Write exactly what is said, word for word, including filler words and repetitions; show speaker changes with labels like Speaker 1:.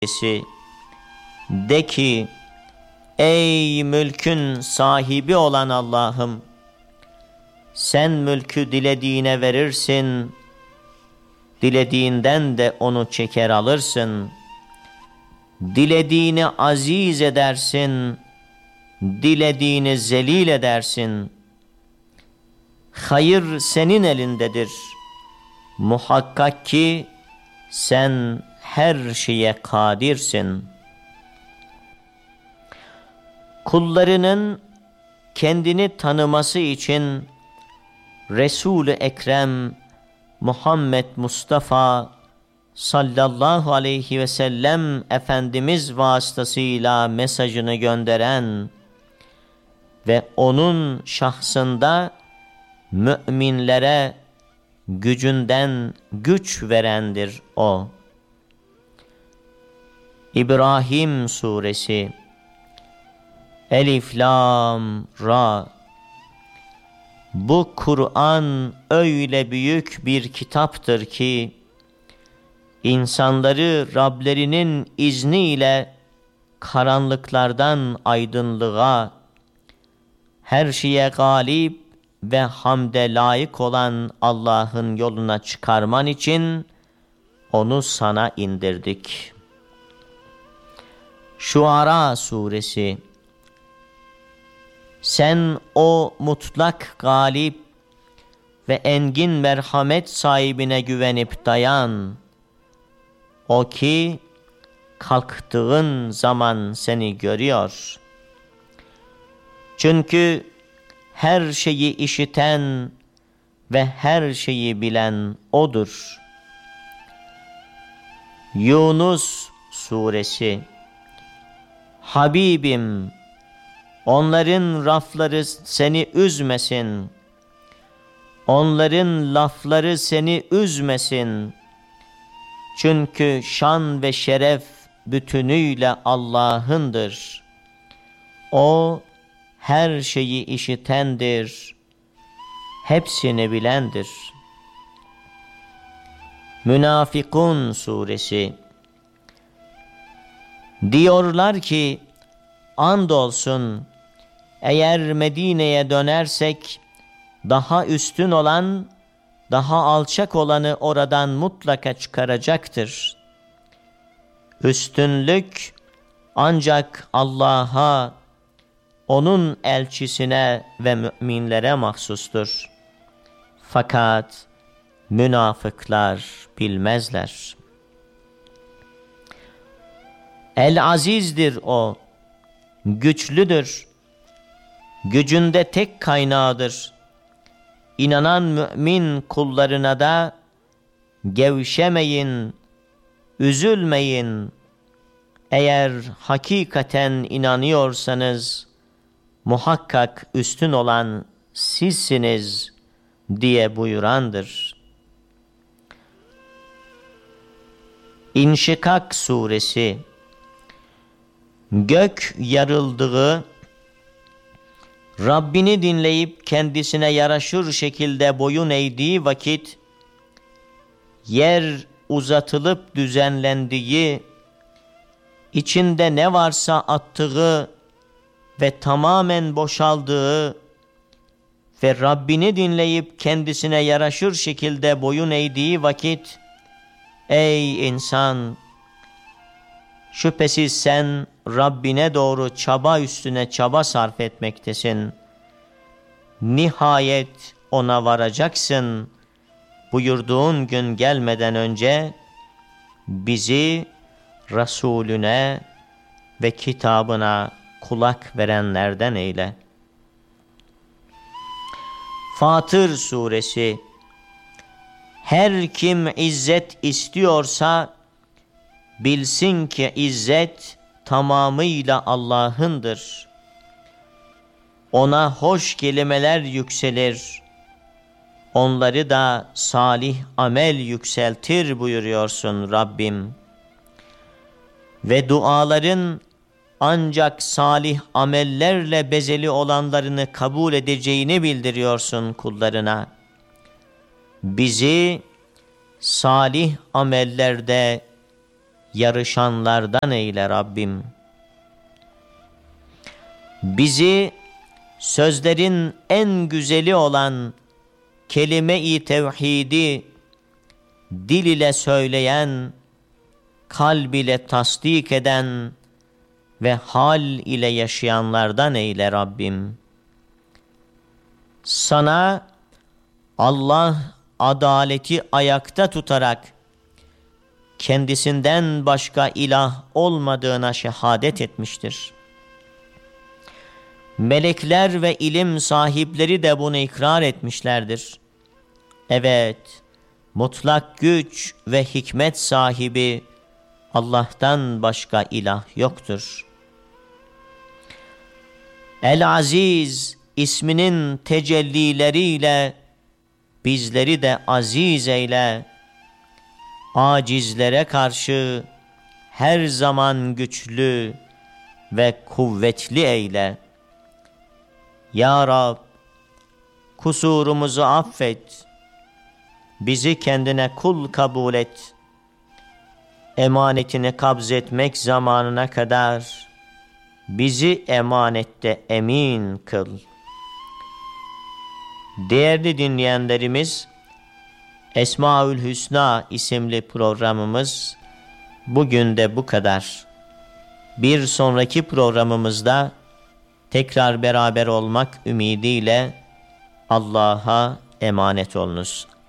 Speaker 1: suresi. De ki, ey mülkün sahibi olan Allah'ım, sen mülkü dilediğine verirsin, dilediğinden de onu çeker alırsın. Dilediğini aziz edersin, dilediğini zelil edersin. Hayır senin elindedir. Muhakkak ki sen her şeye kadirsin. Kullarının kendini tanıması için Resul-i Ekrem Muhammed Mustafa sallallahu aleyhi ve sellem Efendimiz vasıtasıyla mesajını gönderen ve onun şahsında müminlere gücünden güç verendir o. İbrahim suresi. Elif lam ra. Bu Kur'an öyle büyük bir kitaptır ki insanları Rablerinin izniyle karanlıklardan aydınlığa, her şeye galip ve hamde layık olan Allah'ın yoluna çıkarman için onu sana indirdik. Şuara suresi. Sen o mutlak galip ve engin merhamet sahibine güvenip dayan. O ki kalktığın zaman seni görüyor. Çünkü her şeyi işiten ve her şeyi bilen O'dur. Yunus suresi. Habibim, onların rafları seni üzmesin. Onların lafları seni üzmesin. Çünkü şan ve şeref bütünüyle Allah'ındır. O her şeyi işitendir, hepsini bilendir. Münafıkun suresi. Diyorlar ki, andolsun eğer Medine'ye dönersek daha üstün olan, daha alçak olanı oradan mutlaka çıkaracaktır. Üstünlük ancak Allah'a, onun elçisine ve müminlere mahsustur. Fakat münafıklar bilmezler. El-Aziz'dir o, güçlüdür, gücünde tek kaynağıdır. İnanan mümin kullarına da gevşemeyin, üzülmeyin. Eğer hakikaten inanıyorsanız muhakkak üstün olan sizsiniz diye buyurandır. İnşikak suresi. Gök yarıldığı, Rabbini dinleyip kendisine yaraşır şekilde boyun eğdiği vakit, yer uzatılıp düzenlendiği, içinde ne varsa attığı ve tamamen boşaldığı ve Rabbini dinleyip kendisine yaraşır şekilde boyun eğdiği vakit, ey insan! Şüphesiz sen Rabbine doğru çaba üstüne çaba sarf etmektesin. Nihayet ona varacaksın. Buyurduğun gün gelmeden önce bizi Resulüne ve kitabına kulak verenlerden eyle. Fatır suresi. Her kim izzet istiyorsa bilsin ki izzet tamamıyla Allah'ındır. Ona hoş kelimeler yükselir, onları da salih amel yükseltir buyuruyorsun Rabbim. Ve duaların ancak salih amellerle bezeli olanlarını kabul edeceğini bildiriyorsun kullarına. Bizi salih amellerde yarışanlardan eyle Rabbim. Bizi sözlerin en güzeli olan kelime-i tevhidi dil ile söyleyen, kalb ile tasdik eden ve hal ile yaşayanlardan eyle Rabbim. Sana Allah adaleti ayakta tutarak kendisinden başka ilah olmadığına şehadet etmiştir. Melekler ve ilim sahipleri de bunu ikrar etmişlerdir. Evet, mutlak güç ve hikmet sahibi Allah'tan başka ilah yoktur. El-Aziz isminin tecellileriyle bizleri de aziz eyle, acizlere karşı her zaman güçlü ve kuvvetli eyle. Ya Rab, kusurumuzu affet, bizi kendine kul kabul et, emanetini kabzetmek zamanına kadar bizi emanette emin kıl. Değerli dinleyenlerimiz, Esmaül Hüsna isimli programımız bugün de bu kadar. Bir sonraki programımızda tekrar beraber olmak ümidiyle Allah'a emanet olunuz.